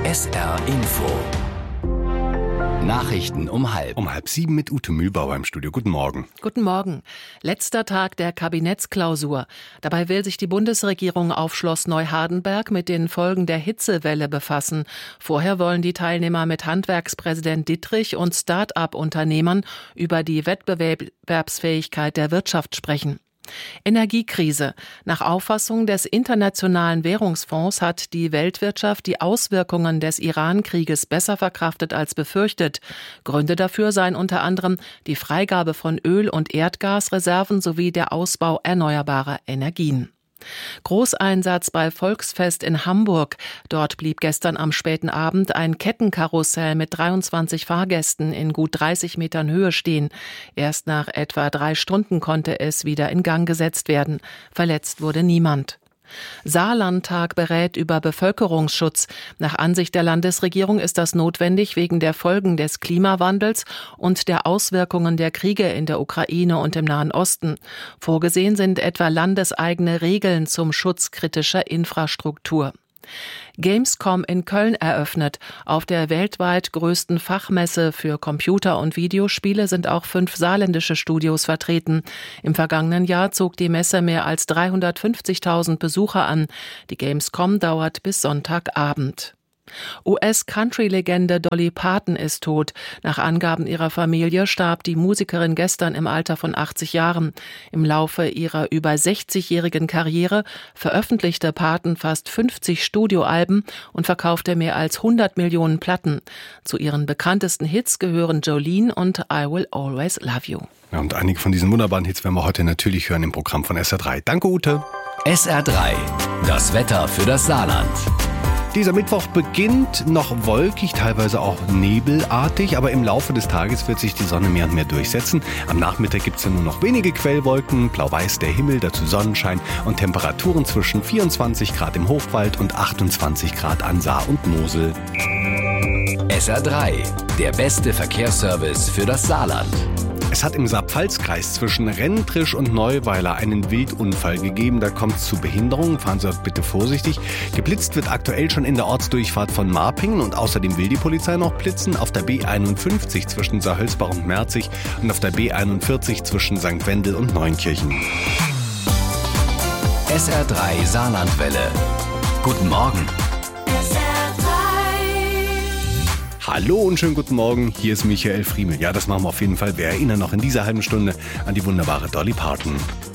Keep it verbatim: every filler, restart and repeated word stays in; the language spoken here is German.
S R Info. Nachrichten um halb. Um halb sieben mit Ute Mühlbauer im Studio. Guten Morgen. Guten Morgen. Letzter Tag der Kabinettsklausur. Dabei will sich die Bundesregierung auf Schloss Neuhardenberg mit den Folgen der Hitzewelle befassen. Vorher wollen die Teilnehmer mit Handwerkspräsident Dittrich und Start-up-Unternehmern über die Wettbewerbsfähigkeit der Wirtschaft sprechen. Energiekrise. Nach Auffassung des Internationalen Währungsfonds hat die Weltwirtschaft die Auswirkungen des Iran-Krieges besser verkraftet als befürchtet. Gründe dafür seien unter anderem die Freigabe von Öl- und Erdgasreserven sowie der Ausbau erneuerbarer Energien. Großeinsatz bei Volksfest in Hamburg. Dort blieb gestern am späten Abend ein Kettenkarussell mit dreiundzwanzig Fahrgästen in gut dreißig Metern Höhe stehen. Erst nach etwa drei Stunden konnte es wieder in Gang gesetzt werden. Verletzt wurde niemand. Saarlandtag berät über Bevölkerungsschutz. Nach Ansicht der Landesregierung ist das notwendig wegen der Folgen des Klimawandels und der Auswirkungen der Kriege in der Ukraine und im Nahen Osten. Vorgesehen sind etwa landeseigene Regeln zum Schutz kritischer Infrastruktur. Gamescom in Köln eröffnet. Auf der weltweit größten Fachmesse für Computer- und Videospiele sind auch fünf saarländische Studios vertreten. Im vergangenen Jahr zog die Messe mehr als dreihundertfünfzigtausend Besucher an. Die Gamescom dauert bis Sonntagabend. U S-Country-Legende Dolly Parton ist tot. Nach Angaben ihrer Familie starb die Musikerin gestern im Alter von achtzig Jahren. Im Laufe ihrer über sechzigjährigen Karriere veröffentlichte Parton fast fünfzig Studioalben und verkaufte mehr als hundert Millionen Platten. Zu ihren bekanntesten Hits gehören Jolene und I Will Always Love You. Ja, und einige von diesen wunderbaren Hits werden wir heute natürlich hören im Programm von S R drei. Danke, Ute. S R drei, das Wetter für das Saarland. Dieser Mittwoch beginnt noch wolkig, teilweise auch nebelartig, aber im Laufe des Tages wird sich die Sonne mehr und mehr durchsetzen. Am Nachmittag gibt es ja nur noch wenige Quellwolken, blau-weiß der Himmel, dazu Sonnenschein und Temperaturen zwischen vierundzwanzig Grad im Hochwald und achtundzwanzig Grad an Saar und Mosel. S R drei, der beste Verkehrsservice für das Saarland. Es hat im Saar-Pfalz-Kreis zwischen Renntrisch und Neuweiler einen Wildunfall gegeben. Da kommt es zu Behinderungen. Fahren Sie dort bitte vorsichtig. Geblitzt wird aktuell schon in der Ortsdurchfahrt von Marpingen und außerdem will die Polizei noch blitzen auf der B einundfünfzig zwischen Saarhölzbach und Merzig und auf der B einundvierzig zwischen Sankt Wendel und Neunkirchen. S R drei Saarlandwelle. Guten Morgen. Hallo und schönen guten Morgen, hier ist Michael Friemel. Ja, das machen wir auf jeden Fall. Wir erinnern noch in dieser halben Stunde an die wunderbare Dolly Parton.